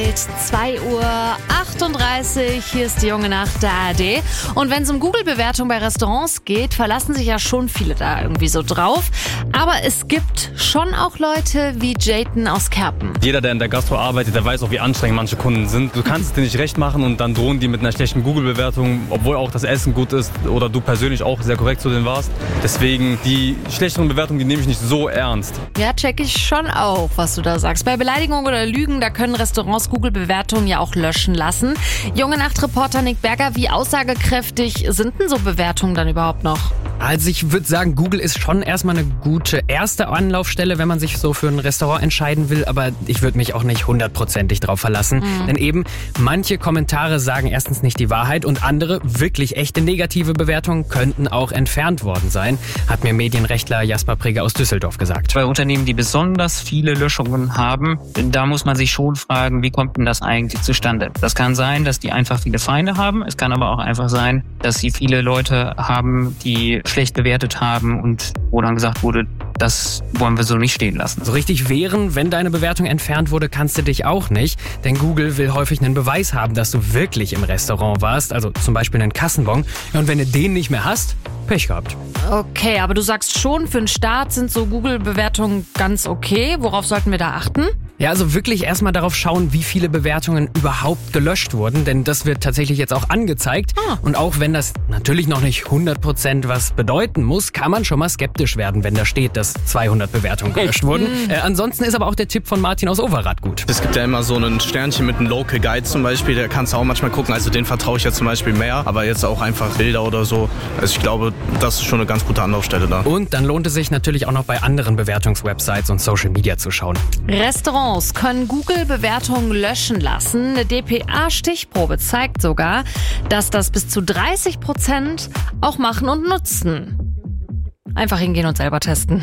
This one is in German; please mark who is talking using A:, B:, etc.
A: 2:38 Uhr, hier ist die junge Nacht der ARD. Und wenn es um Google-Bewertung bei Restaurants geht, verlassen sich ja schon viele da irgendwie so drauf. Aber es gibt schon auch Leute wie Jayden aus Kerpen.
B: Jeder, der in der Gastro arbeitet, der weiß auch, wie anstrengend manche Kunden sind. Du kannst es dir nicht recht machen und dann drohen die mit einer schlechten Google-Bewertung, obwohl auch das Essen gut ist oder du persönlich auch sehr korrekt zu denen warst. Deswegen, die schlechteren Bewertungen, die nehme ich nicht so ernst.
A: Ja, check ich schon auch, was du da sagst. Bei Beleidigung oder Lügen, da können Restaurants Google-Bewertungen ja auch löschen lassen. Junge Nacht-Reporter Nick Berger, wie aussagekräftig sind denn so Bewertungen dann überhaupt noch?
C: Also ich würde sagen, Google ist schon erstmal eine gute erste Anlaufstelle, wenn man sich so für ein Restaurant entscheiden will, aber ich würde mich auch nicht 100%ig drauf verlassen. Denn eben, manche Kommentare sagen erstens nicht die Wahrheit und andere, wirklich echte negative Bewertungen, könnten auch entfernt worden sein, hat mir Medienrechtler Jasper Preger aus Düsseldorf gesagt.
D: Bei Unternehmen, die besonders viele Löschungen haben, da muss man sich schon fragen, wie kommt denn das eigentlich zustande? Das kann sein, dass die einfach viele Feinde haben. Es kann aber auch einfach sein, dass sie viele Leute haben, die schlecht bewertet haben und wo dann gesagt wurde, das wollen wir so nicht stehen lassen.
C: So richtig wehren, wenn deine Bewertung entfernt wurde, kannst du dich auch nicht. Denn Google will häufig einen Beweis haben, dass du wirklich im Restaurant warst. Also zum Beispiel einen Kassenbon. Und wenn du den nicht mehr hast, Pech gehabt.
A: Okay, aber du sagst schon, für den Start sind so Google-Bewertungen ganz okay. Worauf sollten wir da achten?
C: Ja, also wirklich erstmal darauf schauen, wie viele Bewertungen überhaupt gelöscht wurden, denn das wird tatsächlich jetzt auch angezeigt. Und auch wenn das natürlich noch nicht 100% was bedeuten muss, kann man schon mal skeptisch werden, wenn da steht, dass 200 Bewertungen gelöscht wurden. Ansonsten ist aber auch der Tipp von Martin aus Overath gut.
E: Es gibt ja immer so ein Sternchen mit einem Local Guide zum Beispiel, da kannst du auch manchmal gucken, also den vertraue ich ja zum Beispiel mehr, aber jetzt auch einfach Bilder oder so. Also ich glaube, das ist schon eine ganz gute Anlaufstelle da.
C: Und dann lohnt es sich natürlich auch noch bei anderen Bewertungswebsites und Social Media zu schauen.
A: Restaurants können Google-Bewertungen löschen lassen. Eine dpa-Stichprobe zeigt sogar, dass das bis zu 30% auch machen und nutzen. Einfach hingehen und selber testen.